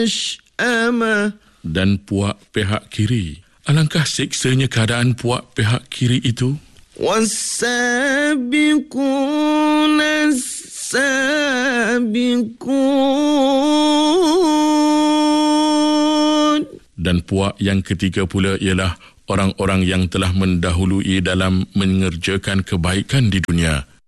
mash'amah. Dan puak pihak kiri. Alangkah siksanya keadaan puak pihak kiri itu. والسابقون السابقون. Dan puak yang ketiga pula ialah orang-orang yang telah mendahului dalam mengerjakan kebaikan di dunia.